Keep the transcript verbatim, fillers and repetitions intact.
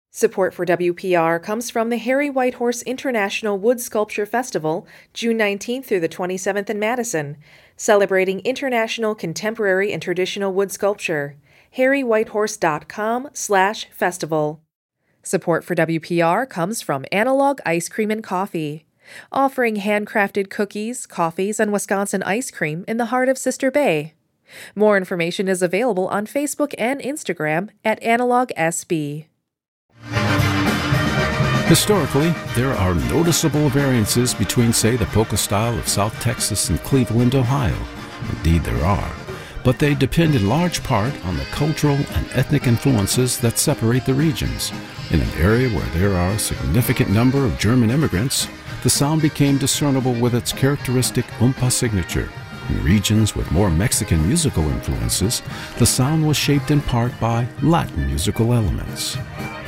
Support for W P R comes from the Harry Whitehorse International Wood Sculpture Festival, June nineteenth through the twenty-seventh in Madison, celebrating international contemporary and traditional wood sculpture. harry whitehorse dot com slash festival. Support for W P R comes from Analog Ice Cream and Coffee, offering handcrafted cookies, coffees, and Wisconsin ice cream in the heart of Sister Bay. More information is available on Facebook and Instagram at Analog S B. Historically, there are noticeable variances between, say, the polka style of South Texas and Cleveland, Ohio. Indeed, there are. But they depend in large part on the cultural and ethnic influences that separate the regions. In an area where there are a significant number of German immigrants, the sound became discernible with its characteristic oompa signature. In regions with more Mexican musical influences, the sound was shaped in part by Latin musical elements.